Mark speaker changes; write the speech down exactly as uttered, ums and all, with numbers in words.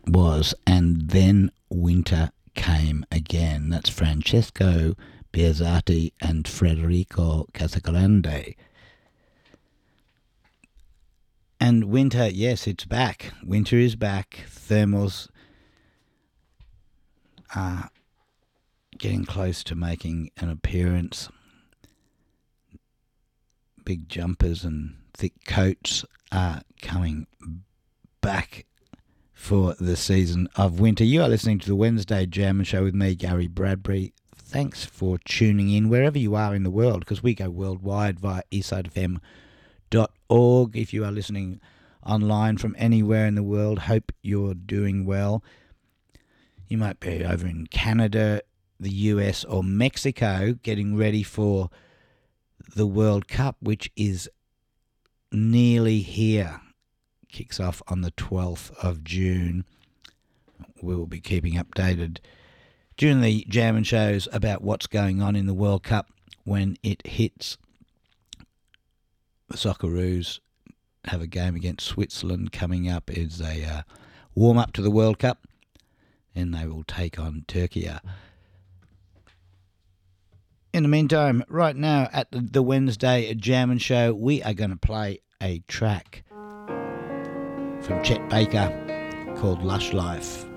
Speaker 1: was And Then Winter Came Again. That's Francesco Biazzati and Federico Casagrande. And winter, yes, it's back. Winter is back. Thermals are getting close to making an appearance. Big jumpers and thick coats are coming back for the season of winter. You are listening to the Wednesday Jam Show with me, Gary Bradbury. Thanks for tuning in wherever you are in the world, because we go worldwide via eastside f m dot org. If you are listening online from anywhere in the world, hope you're doing well. You might be over in Canada, the U S or Mexico, getting ready for the World Cup, which is nearly here. Kicks off on the twelfth of June. We will be keeping updated during the Jam and Shows about what's going on in the World Cup when it hits. The Socceroos have a game against Switzerland coming up. It's a uh, warm-up to the World Cup, and they will take on Turkey. In the meantime, right now at the, the Wednesday Jam and Show, we are going to play a track from Chet Baker called Lush Life.